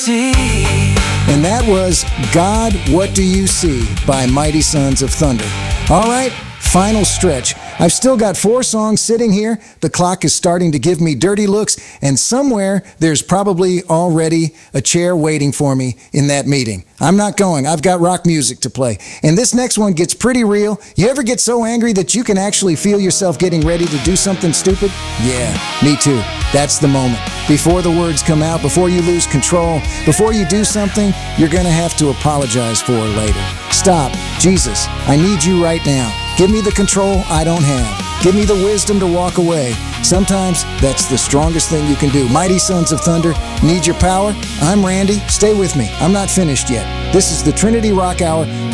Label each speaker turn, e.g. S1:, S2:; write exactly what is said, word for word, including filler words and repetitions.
S1: And that was God, What Do You See by Mighty Sons of Thunder. All right, final stretch. I've still got four songs sitting here. The clock is starting to give me dirty looks, and somewhere there's probably already a chair waiting for me in that meeting. I'm not going. I've got rock music to play. And this next one gets pretty real. You ever get so angry that you can actually feel yourself getting ready to do something stupid? Yeah, me too. That's the moment. Before the words come out, before you lose control, before you do something you're going to have to apologize for later. Stop. Jesus, I need you right now. Give me the control I don't have. Give me the wisdom to walk away. Sometimes that's the strongest thing you can do. Mighty Sons of Thunder, need your power? I'm Randy. Stay with me. I'm not finished yet. This is the Trinity Rock Hour.